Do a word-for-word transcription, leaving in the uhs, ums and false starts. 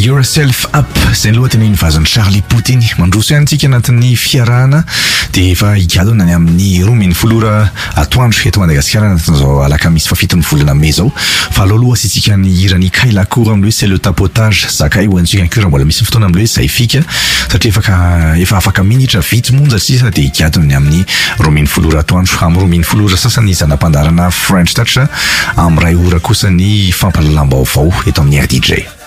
Yourself Up zay lohateny vazany Charlie Puth iny mandroso antsika anatin'ny fiarahana dia efa higadona ny amin'ny roa ambin'ny folo ora atoandro eto Madagasikara anatin'izao alakamisy fafitony volana May zao fa alohaloha asitsika ny hirany Kayla Cour amile c'est le tapotage zakay ho antsika kura mbola misy fotoana amile zay fika satria efa efa afaka minitra vitsy monja sisa dia higadona ny amin'ny roa ambin'ny folo ora atoandro amin'ny roa ambin'ny folo ora sasany zanam-pandarana French Touch amin'ny ray ora kosa ny fampalalam-baovao eto amin'ny R D J.